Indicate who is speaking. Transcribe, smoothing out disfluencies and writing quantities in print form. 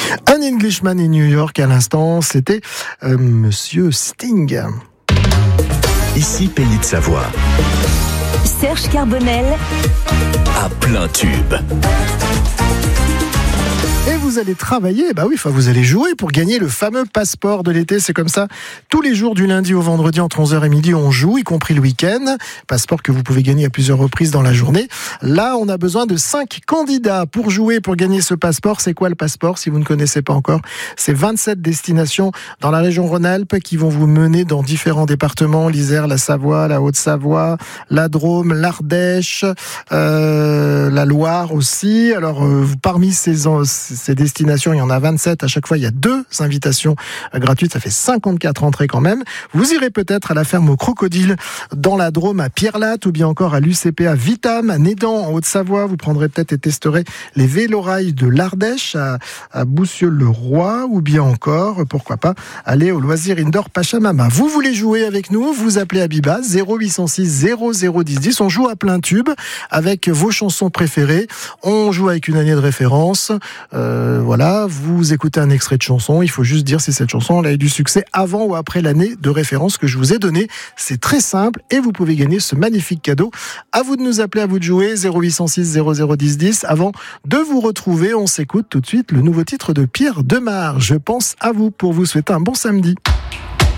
Speaker 1: An Englishman in New York à l'instant, c'était Monsieur Sting.
Speaker 2: Ici Pays de Savoie.
Speaker 3: Serge Carbonel
Speaker 2: À plein tube.
Speaker 1: Et vous allez travailler, vous allez jouer pour gagner le fameux passeport de l'été. C'est comme ça, tous les jours du lundi au vendredi entre 11h et midi, on joue, y compris le week-end. Passeport que vous pouvez gagner à plusieurs reprises dans la journée. Là, on a besoin de 5 candidats pour jouer, pour gagner ce passeport. C'est quoi le passeport, si vous ne connaissez pas encore? C'est 27 destinations dans la région Rhône-Alpes qui vont vous mener dans différents départements, l'Isère, la Savoie, la Haute-Savoie, la Drôme, l'Ardèche, la Loire aussi. Alors, parmi ces destinations, il y en a 27. À chaque fois, il y a 2 invitations gratuites. Ça fait 54 entrées quand même. Vous irez peut-être à la ferme au Crocodile dans la Drôme à Pierrelatte ou bien encore à l'UCP à Vitam, à Nédan en Haute-Savoie. Vous prendrez peut-être et testerez les vélorails de l'Ardèche à Boussieux-le-Roi ou bien encore, pourquoi pas, aller au loisir indoor Pachamama. Vous voulez jouer avec nous? Vous appelez Abiba 0806 0010 10. On joue à plein tube avec vos chansons préférées. On joue avec une année de référence. Voilà, vous écoutez un extrait de chanson, il faut juste dire si cette chanson a eu du succès avant ou après l'année de référence que je vous ai donnée. C'est très simple et vous pouvez gagner ce magnifique cadeau. À vous de nous appeler, à vous de jouer, 0806 0010 10. Avant de vous retrouver, on s'écoute tout de suite le nouveau titre de Pierre Demar. Je pense à vous pour vous souhaiter un bon samedi.